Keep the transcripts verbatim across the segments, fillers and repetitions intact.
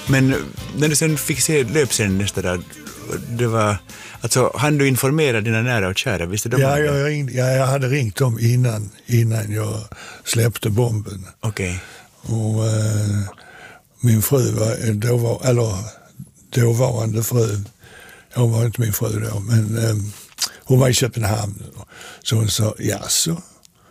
Men när du sen fick se löpscenen nästa dag, det var, alltså, hann du informera dina nära och kära? Visste de ja, jag, ringde, ja, jag hade ringt dem innan, innan jag släppte bomben. Okej. Okay. Och eh, min fru var, då var, eller dåvarande fru, hon var inte min fru då, men eh, hon var i Köpenhamn. Så hon sa, jaså?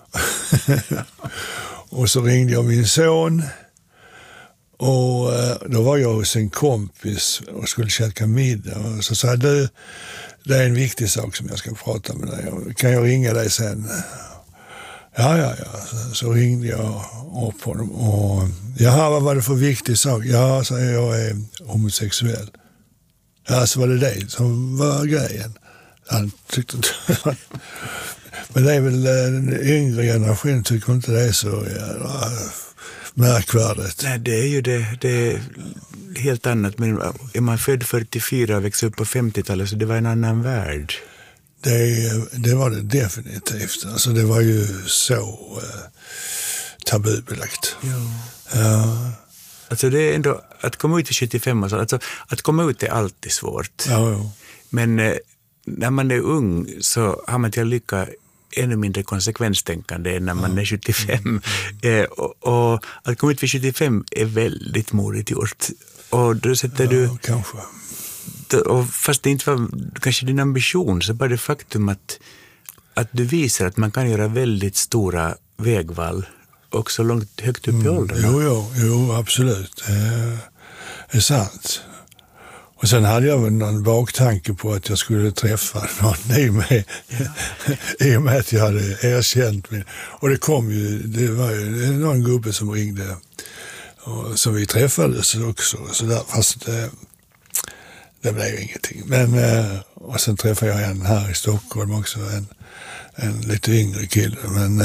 Och så ringde jag min son. Och då var jag hos en kompis och skulle käka middag. Och så sa du, det är en viktig sak som jag ska prata med dig. Kan jag ringa dig sen? Ja, ja, ja. Så, så ringde jag upp honom. Och, jaha, vad var det för viktig sak? Ja, så jag är homosexuell. Ja, så var det det som var grejen. Han tyckte inte... Men det är väl den yngre generationen tycker inte det är så jävla märkvärdigt. Nej, det är ju det. Det är helt annat. Men är man född fyrtiofyra och växte upp på femtiotalet så det var en annan värld. Det, det var det definitivt. Alltså det var ju så eh, tabubelagt. Ja. Ja. Alltså det är ändå, att komma ut i sjuttiofem, alltså att komma ut är alltid svårt. Ja, ja. Men eh, när man är ung så har man till lycka ännu mindre konsekvenstänkande än när man ja. är sjuttiofem. Mm. Eh, och, och att komma ut vid sjuttiofem är väldigt modigt gjort. Och då sätter ja, du... kanske. Och fast det inte var kanske din ambition, så bara det faktum att, att du visar att man kan göra väldigt stora vägval också långt högt upp i åldern. Mm, jo, jo, jo, absolut. Det är sant. Och sen hade jag väl någon baktanke på att jag skulle träffa någon i och med, ja. i och med att jag hade erkänt mig. Och det kom ju, det var ju någon gubbe som ringde och som vi träffades också. Så där, fast det, det blev ju ingenting. Men, och sen träffade jag en här i Stockholm också, en, en lite yngre kille. Men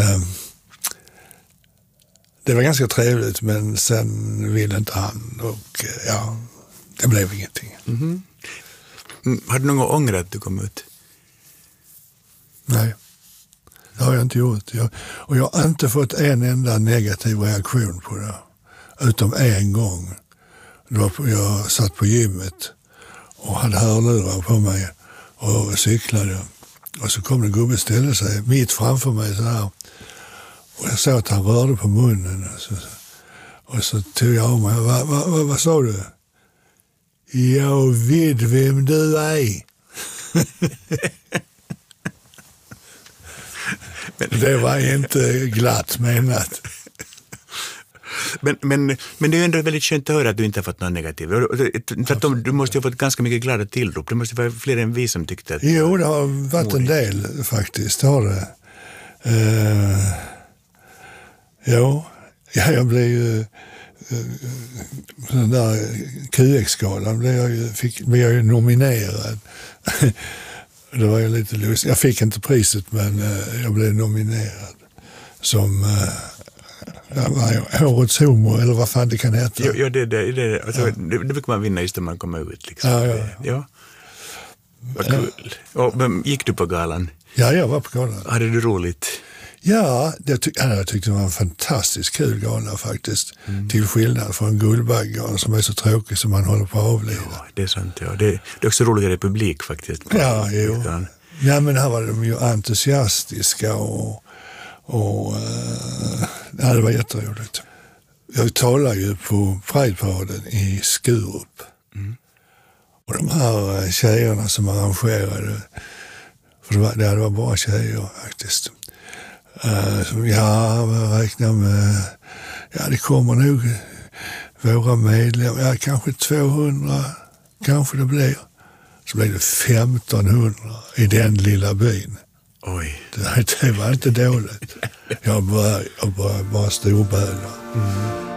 det var ganska trevligt, men sen ville inte han och ja... Det blev ingenting. Mm-hmm. Mm, har du någon gång ångrat att du kom ut? Nej, det har jag inte gjort. Jag, och jag har inte fått en enda negativ reaktion på det. Utom en gång. Då jag satt på gymmet och hade hörlurar på mig och cyklade. Och så kom det en gubbe och ställde sig mitt framför mig så här. Och jag såg att han rörde på munnen. Och så, och så tog jag av mig. Va, va, va, vad sa du? Jag vet vem du är. Men det var inte glatt menat. Men, men, men det är ändå väldigt skönt att höra att du inte har fått någon negativ. För att de, du måste ju ha fått ganska mycket glada tillrop. Det måste vara fler än vi som tyckte att... Jo, det har varit en del faktiskt. Har det. Uh, jo, ja, jag blev ju... den där Q X-galan blev jag ju, fick, blev jag ju nominerad. Det var ju lite lustigt. Jag fick inte priset, men jag blev nominerad som äh, årets homo, eller vad fan det kan heta. Ja, det, det, det, alltså, ja. det, det brukar man vinna just när man kommer ut. Liksom. Ja, ja. ja. Vad kul. Ja. Och, men, gick du på galan? Ja, jag var på galan. Hade du roligt? Ja, jag, tyck, jag tyckte det var en fantastiskt kul gala faktiskt. Mm. Till skillnad från Guldbaggegalan som är så tråkig som man håller på att avlida. Ja, det är sant. Ja. Det, det är också roligare publik faktiskt. Ja, jo. Ja, men här var de ju entusiastiska och, och uh, ja, det var jätteroligt. Jag talar ju på Pride-paraden i Skurup. Mm. Och de här tjejerna som arrangerade, för det var, det var bara tjejer faktiskt. Uh, som jag räknar med, ja det kommer nog våra medlemmar, ja kanske tvåhundra, kanske det blir. Så blev det femtonhundra i den lilla byn. Oj. Det, det var inte dåligt. Jag bara, jag bara, bara storbölar. Mm.